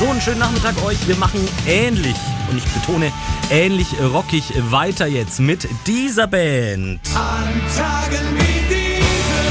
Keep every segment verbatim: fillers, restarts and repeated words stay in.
So, einen schönen Nachmittag euch. Wir machen ähnlich, und ich betone ähnlich rockig weiter jetzt mit dieser Band. An Tagen wie diesen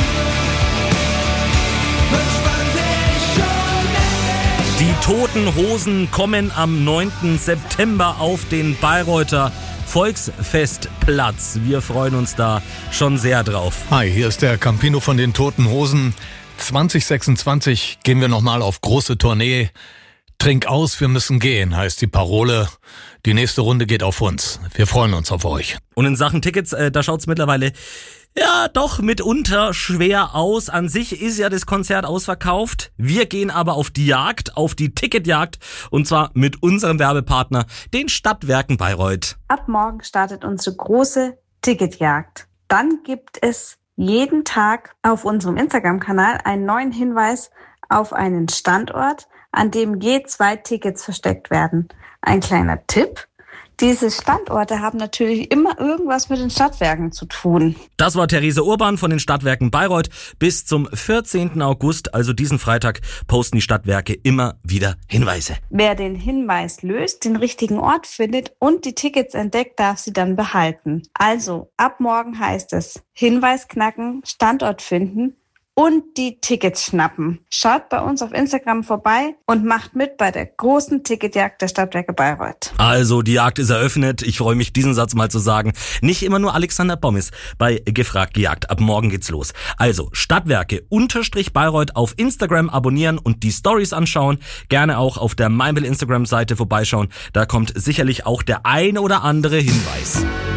wünscht man sich schon endlich. Die Toten Hosen kommen am neunten September auf den Bayreuther Volksfestplatz. Wir freuen uns da schon sehr drauf. Hi, hier ist der Campino von den Toten Hosen. zwanzig sechsundzwanzig gehen wir nochmal auf große Tournee. Trink aus, wir müssen gehen, heißt die Parole. Die nächste Runde geht auf uns. Wir freuen uns auf euch. Und in Sachen Tickets, äh, da schaut's mittlerweile ja doch mitunter schwer aus. An sich ist ja das Konzert ausverkauft. Wir gehen aber auf die Jagd, auf die Ticketjagd, und zwar mit unserem Werbepartner, den Stadtwerken Bayreuth. Ab morgen startet unsere große Ticketjagd. Dann gibt es jeden Tag auf unserem Instagram-Kanal einen neuen Hinweis auf einen Standort, an dem je zwei Tickets versteckt werden. Ein kleiner Tipp: Diese Standorte haben natürlich immer irgendwas mit den Stadtwerken zu tun. Das war Therese Urban von den Stadtwerken Bayreuth. Bis zum vierzehnten August, also diesen Freitag, posten die Stadtwerke immer wieder Hinweise. Wer den Hinweis löst, den richtigen Ort findet und die Tickets entdeckt, darf sie dann behalten. Also, ab morgen heißt es Hinweis knacken, Standort finden und die Tickets schnappen. Schaut bei uns auf Instagram vorbei und macht mit bei der großen Ticketjagd der Stadtwerke Bayreuth. Also, die Jagd ist eröffnet. Ich freue mich, diesen Satz mal zu sagen. Nicht immer nur Alexander Bommes bei Gefragt gejagt. Ab morgen geht's los. Also, Stadtwerke unterstrich Bayreuth auf Instagram abonnieren und die Stories anschauen. Gerne auch auf der Meinl Instagram-Seite vorbeischauen. Da kommt sicherlich auch der eine oder andere Hinweis.